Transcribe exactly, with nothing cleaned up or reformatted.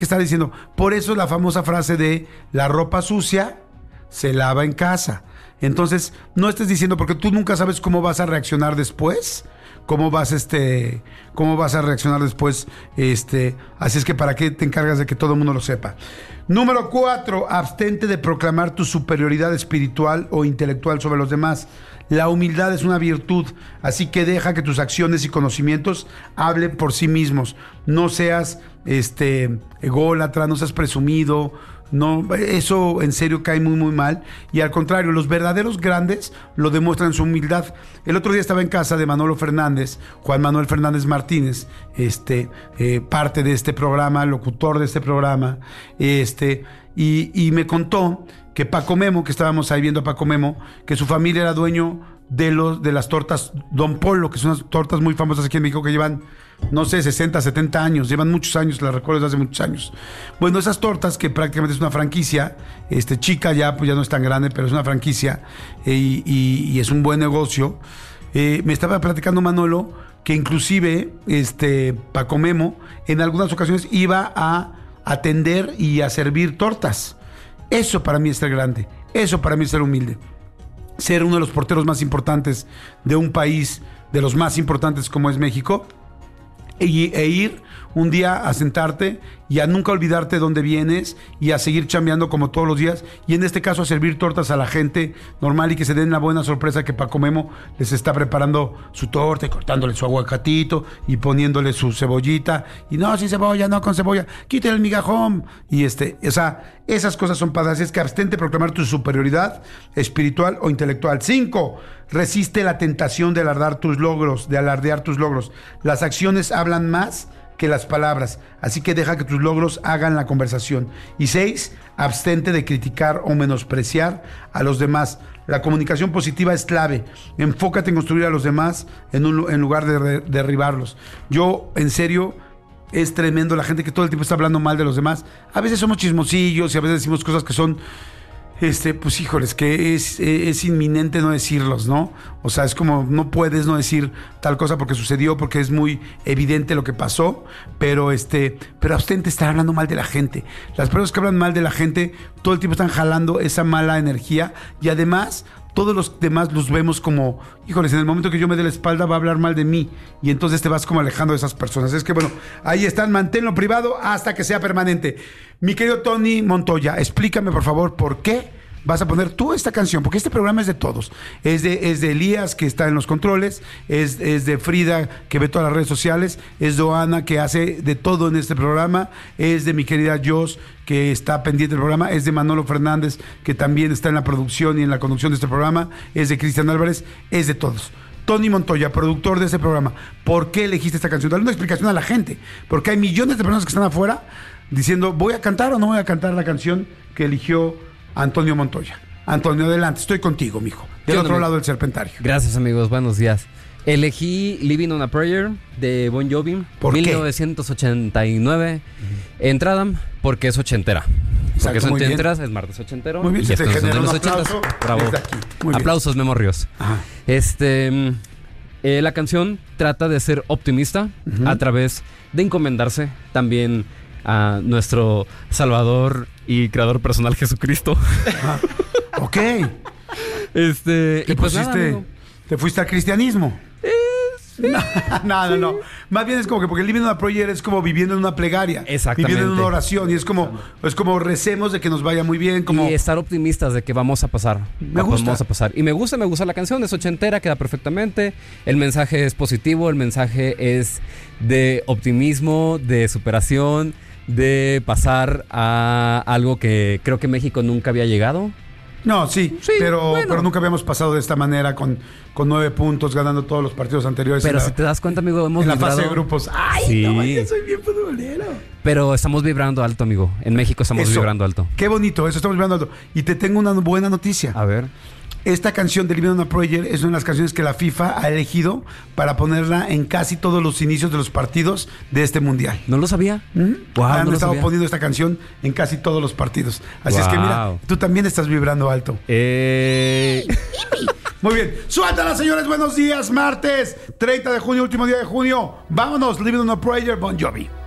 que está diciendo. Por eso la famosa frase de la ropa sucia se lava en casa. Entonces, no estés diciendo, porque tú nunca sabes cómo vas a reaccionar después, cómo vas, este, cómo vas a reaccionar después, este, así es que para qué te encargas de que todo el mundo lo sepa. Número cuatro, abstente de proclamar tu superioridad espiritual o intelectual sobre los demás. La humildad es una virtud, así que deja que tus acciones y conocimientos hablen por sí mismos. No seas, este, ególatra, no seas presumido. No, eso en serio cae muy muy mal, y al contrario, los verdaderos grandes lo demuestran su humildad. El otro día estaba en casa de Manolo Fernández, Juan Manuel Fernández Martínez, este eh, parte de este programa, locutor de este programa, este y, y me contó que Paco Memo, que estábamos ahí viendo a Paco Memo, que su familia era dueño de los de las tortas Don Polo, que son unas tortas muy famosas aquí en México que llevan, no sé, sesenta, setenta años, llevan muchos años, las recuerdo desde hace muchos años. Bueno, esas tortas, que prácticamente es una franquicia, este, chica ya, pues ya no es tan grande, pero es una franquicia, eh, y, y, y es un buen negocio. Eh, me estaba platicando Manolo que inclusive este, Paco Memo en algunas ocasiones iba a atender y a servir tortas. Eso para mí es ser grande, eso para mí es ser humilde. Ser uno de los porteros más importantes de un país, de los más importantes como es México, e, e ir un día a sentarte y a nunca olvidarte de dónde vienes y a seguir chambeando como todos los días, y en este caso a servir tortas a la gente normal, y que se den la buena sorpresa que Paco Memo les está preparando su torta y cortándole su aguacatito y poniéndole su cebollita, y no, sin cebolla, no con cebolla, quítale el migajón, y este, o sea, esas cosas son padres. Así es que abstente de proclamar tu superioridad espiritual o intelectual. Cinco, resiste la tentación de alardear tus logros, de alardear tus logros. Las acciones hablan más que las palabras, así que deja que tus logros hagan la conversación. Y seis, abstente de criticar o menospreciar a los demás. La comunicación positiva es clave. Enfócate en construir a los demás en, un, en lugar de re, derribarlos. Yo, en serio, es tremendo la gente que todo el tiempo está hablando mal de los demás. A veces somos chismosillos y a veces decimos cosas que son, este, pues híjoles, que es, es inminente no decirlos, ¿no? O sea, es como, no puedes no decir tal cosa porque sucedió, porque es muy evidente lo que pasó, pero este, pero abstente de estar hablando mal de la gente. Las personas que hablan mal de la gente todo el tiempo están jalando esa mala energía, y además todos los demás los vemos como, híjoles, en el momento que yo me dé la espalda va a hablar mal de mí, y entonces te vas como alejando de esas personas. Es que bueno, ahí están, manténlo privado hasta que sea permanente. Mi querido Tony Montoya, explícame por favor por qué vas a poner tú esta canción, porque este programa es de todos. Es de, es de Elías, que está en los controles, es, es de Frida, que ve todas las redes sociales, es de Oana, que hace de todo en este programa, es de mi querida Jos, que está pendiente del programa, es de Manolo Fernández, que también está en la producción y en la conducción de este programa, es de Cristian Álvarez, es de todos. Tony Montoya, productor de este programa, ¿por qué elegiste esta canción? Dale una explicación a la gente, porque hay millones de personas que están afuera diciendo, ¿voy a cantar o no voy a cantar la canción que eligió Antonio Montoya? Antonio, adelante, estoy contigo, mijo. Del otro lado del serpentario. Gracias, amigos, buenos días. Elegí Living on a Prayer de Bon Jovi, ¿por mil novecientos ochenta y nueve. Uh-huh. Entrada porque es ochentera. Porque es ochentera, es martes ochentero. Muy bien, se te genera un aplauso. Bravo. Aplausos, Memo Ríos. Ajá. Este, eh, la canción trata de ser optimista, uh-huh, a través de encomendarse también a nuestro Salvador y creador personal Jesucristo. Ah, ok. Este, ¿Qué y pues pusiste? Nada, ¿te fuiste al cristianismo? Eh, sí, no, no, sí. no, no. Más bien es como que, porque el Living on a Prayer es como viviendo en una plegaria. Exactamente. Viviendo en una oración. Y es como, es como recemos de que nos vaya muy bien. Como... Y estar optimistas de que vamos a pasar. Me gusta. Vamos a pasar. Y me gusta, me gusta la canción. Es ochentera, queda perfectamente. El mensaje es positivo. El mensaje es de optimismo, de superación, de pasar a algo que creo que México nunca había llegado. No, sí, sí pero, bueno. pero nunca habíamos pasado de esta manera con, con nueve puntos, ganando todos los partidos anteriores. Pero la, si te das cuenta, amigo, hemos en la vibrado... fase de grupos. ¡Ay, sí. no! Yo soy bien futbolero. Pero estamos vibrando alto, amigo. En México estamos eso, vibrando alto. Qué bonito, eso, estamos vibrando alto. Y te tengo una buena noticia. A ver. Esta canción de Living on a Prayer es una de las canciones que la FIFA ha elegido para ponerla en casi todos los inicios de los partidos de este mundial. ¿No lo sabía? ¿Mm? Wow, Han no lo estado sabía. poniendo esta canción en casi todos los partidos. Así wow. es que mira, tú también estás vibrando alto. Eh... Muy bien, suéltala, señores, buenos días. Martes treinta de junio, último día de junio. Vámonos, Living on a Prayer, Bon Jovi.